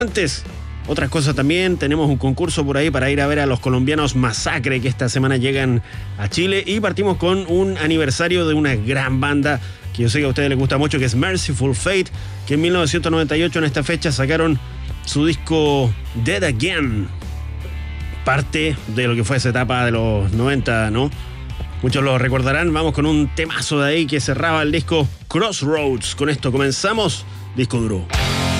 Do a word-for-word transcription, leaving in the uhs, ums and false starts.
Antes, otras cosas también, tenemos un concurso por ahí para ir a ver a los colombianos Masacre, que esta semana llegan a Chile, y partimos con un aniversario de una gran banda que yo sé que a ustedes les gusta mucho, que es Mercyful Fate, que en mil novecientos noventa y ocho en esta fecha sacaron su disco Dead Again, parte de lo que fue esa etapa de los noventa, ¿no? Muchos lo recordarán. Vamos con un temazo de ahí que cerraba el disco, Crossroads. Con esto comenzamos, disco duro.